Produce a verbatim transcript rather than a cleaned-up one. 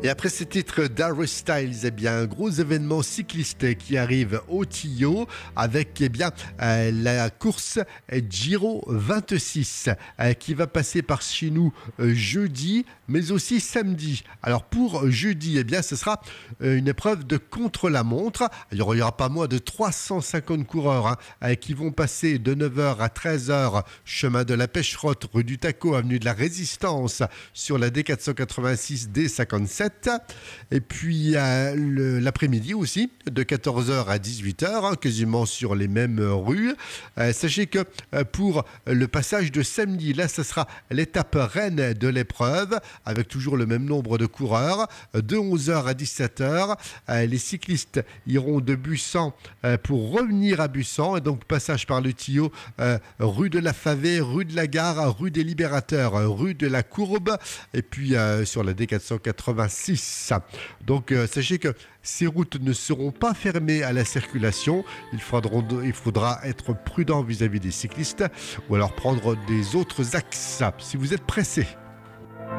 Et après ce titre d'Harry Styles, eh bien, un gros événement cycliste qui arrive au Tillot avec eh bien, euh, la course Giro vingt-six euh, qui va passer par chez nous euh, jeudi, mais aussi samedi. Alors pour jeudi, eh bien, ce sera euh, une épreuve de contre-la-montre. Il n'y aura pas moins de trois cent cinquante coureurs hein, euh, qui vont passer de neuf heures à treize heures, chemin de la Pêcherotte, rue du Taco, avenue de la Résistance, sur la D quatre cent quatre-vingt-six D cinquante-sept. Et puis euh, le, l'après-midi aussi, de quatorze heures à dix-huit heures, hein, quasiment sur les mêmes rues. Euh, sachez que euh, pour le passage de samedi, là, ce sera l'étape reine de l'épreuve, avec toujours le même nombre de coureurs, de onze heures à dix-sept heures. Euh, les cyclistes iront de Bussan euh, pour revenir à Bussan, et donc passage par le Tillot, euh, rue de la Favée, rue de la Gare, rue des Libérateurs, rue de la Courbe, et puis euh, sur la D quatre cent quatre-vingt-six. Donc euh, sachez que ces routes ne seront pas fermées à la circulation. Il faudra, il faudra être prudent vis-à-vis des cyclistes ou alors prendre des autres axes si vous êtes pressé.